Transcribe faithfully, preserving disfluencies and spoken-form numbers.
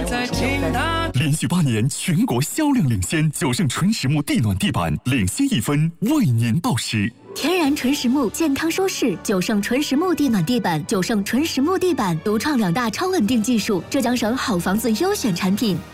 五十六分。 连续八年全国销量领先，九盛纯实木地暖地板领先一分，为您报时。 天然纯实木，健康舒适。九盛纯实木地暖地板，九盛纯实木地板独创两大超稳定技术，浙江省好房子优选产品。